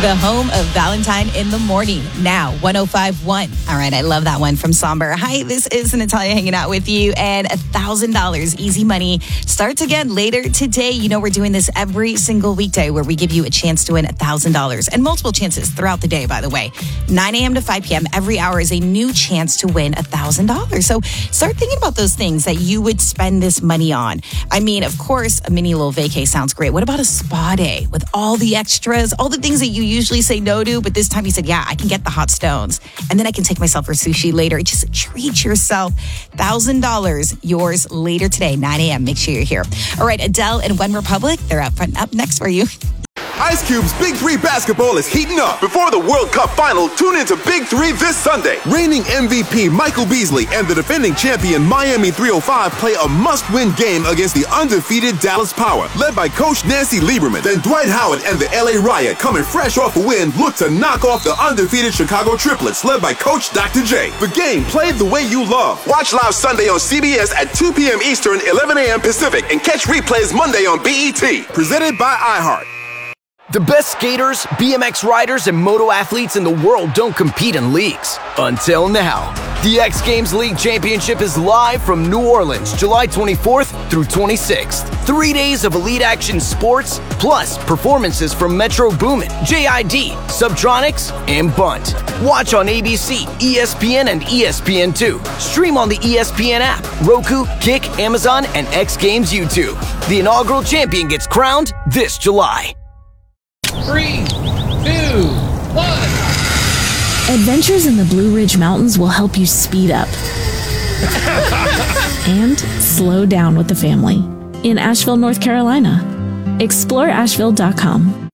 The home of Valentine in the Morning, now 105.1. All right, I love that one from Somber. Hi, this is Natalia hanging out with you, and $1,000 easy money starts again later today. You know, we're doing this every single weekday where we give you a chance to win $1,000 and multiple chances throughout the day, by the way. 9 a.m. to 5 p.m. every hour is a new chance to win $1,000. So start thinking about those things that you would spend this money on. I mean, of course, a mini little vacay sounds great. What about a spa day with all the extras, all the things that you usually say no to, but this time you said, yeah, I can get the hot stones. And then I can take myself for sushi later. Just treat yourself. $1,000 yours later today, 9 a.m. Make sure you're here. All right, Adele and One Republic, they're up next for you. Ice Cube's Big 3 basketball is heating up. Before the World Cup final, tune into Big 3 this Sunday. Reigning MVP Michael Beasley and the defending champion Miami 305 play a must-win game against the undefeated Dallas Power, led by Coach Nancy Lieberman. Then Dwight Howard and the LA Riot, coming fresh off a win, look to knock off the undefeated Chicago Triplets, led by Coach Dr. J. The game played the way you love. Watch live Sunday on CBS at 2 p.m. Eastern, 11 a.m. Pacific, and catch replays Monday on BET. Presented by iHeart. The best skaters, BMX riders, and moto athletes in the world don't compete in leagues. Until now. The X Games League Championship is live from New Orleans, July 24th through 26th. 3 days of elite action sports, plus performances from Metro Boomin, JID, Subtronics, and Bunt. Watch on ABC, ESPN, and ESPN2. Stream on the ESPN app, Roku, Kick, Amazon, and X Games YouTube. The inaugural champion gets crowned this July. 3, 2, 1. Adventures in the Blue Ridge Mountains will help you speed up and slow down with the family in Asheville, North Carolina. Explore Asheville.com.